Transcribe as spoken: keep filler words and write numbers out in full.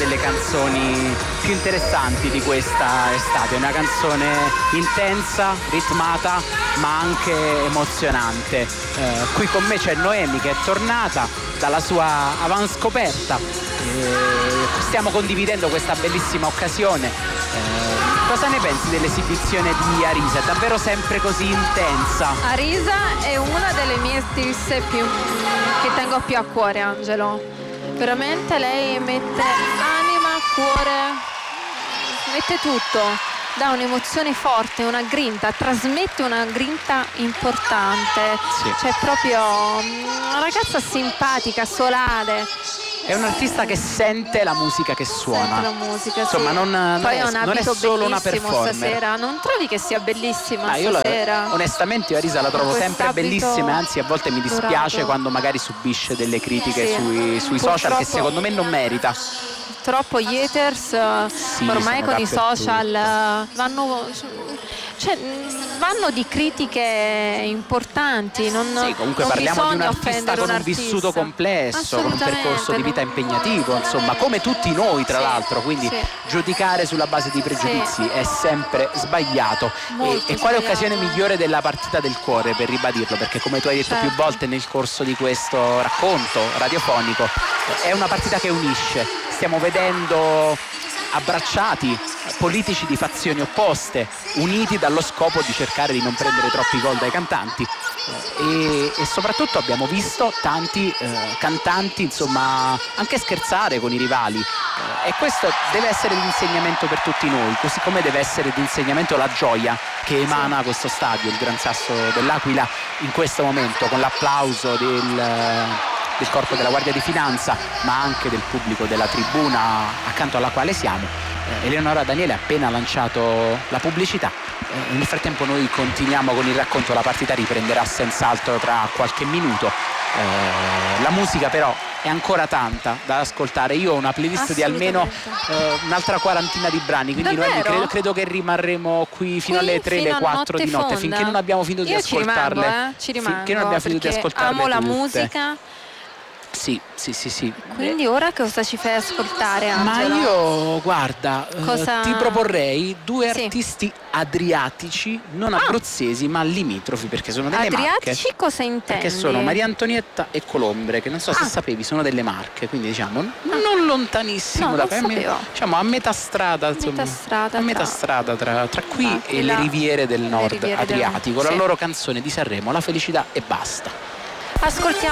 delle canzoni più interessanti di questa estate, una canzone intensa, ritmata ma anche emozionante. Eh, qui con me c'è Noemi che è tornata dalla sua avanscoperta, eh, stiamo condividendo questa bellissima occasione. Eh, cosa ne pensi dell'esibizione di Arisa? È davvero sempre così intensa? Arisa è una delle mie artiste più che tengo più a cuore, Angelo. Veramente lei mette anima, cuore, mette tutto, dà un'emozione forte, una grinta, trasmette una grinta importante. Sì. C'è proprio una ragazza simpatica, solare. È un artista che sente la musica che suona. Sente la musica, insomma, sì. non, non, Poi è, è un non è abito solo una bellissimo performer. stasera. Non trovi che sia bellissima Ah, io la, stasera? onestamente io Arisa la trovo sempre Quest'abito bellissima, anzi a volte mi dispiace dorato. quando magari subisce delle critiche Sì. sui, sui social che Purtroppo- secondo me non merita. Troppo gli haters eh, Sì, ormai sono con i dappertutto. social eh, vanno, cioè, mh, vanno di critiche importanti. Non, Sì, comunque non parliamo di un bisogna artista offendere con un artista. vissuto complesso, con un Assolutamente, percorso di vita non- impegnativo, insomma, come tutti noi tra Sì, l'altro, quindi sì. giudicare sulla base di pregiudizi Sì. è sempre sbagliato. E, Molto e quale sbagliato. occasione migliore della partita del cuore per ribadirlo, perché come tu hai detto Certo. più volte nel corso di questo racconto radiofonico, è una partita che unisce. Stiamo vedendo abbracciati politici di fazioni opposte, uniti dallo scopo di cercare di non prendere troppi gol dai cantanti, e, e soprattutto abbiamo visto tanti eh, cantanti insomma anche scherzare con i rivali, eh, e questo deve essere di insegnamento per tutti noi, così come deve essere di insegnamento la gioia che emana questo stadio, il Gran Sasso dell'Aquila, in questo momento, con l'applauso del del corpo della Guardia di Finanza, ma anche del pubblico della tribuna accanto alla quale siamo. Eh, Eleonora Daniele ha appena lanciato la pubblicità. Eh, nel frattempo noi continuiamo con il racconto, la partita riprenderà senz'altro tra qualche minuto. Eh, la musica però è ancora tanta da ascoltare. Io ho una playlist di almeno eh, un'altra quarantina di brani, quindi noi Davvero? credo, credo che rimarremo qui fino Qui alle tre, fino le a quattro di notte notte, fonda. finché non abbiamo finito di Io ci ascoltarle. rimango, eh? Ci rimango, finché non abbiamo finito di perché ascoltarle amo la tutte. musica. Sì, sì, sì, sì. Quindi ora cosa ci fai ascoltare, Ma Angelo? io, guarda, eh, Cosa- ti proporrei due Sì. artisti adriatici, non abruzzesi, ma limitrofi, perché sono delle Adriatici marche. cosa intendi? Perché sono Maria Antonietta e Colombre, che non so se Ah. sapevi, sono delle marche, quindi diciamo non lontanissimo No, da non qui, sapevo. diciamo a metà strada, insomma, Metà strada a metà tra- strada tra, tra qui e L'Aquila le riviere del e le nord riviere del- Adriatico, sì. la loro canzone di Sanremo, La felicità e basta. Ascoltiamo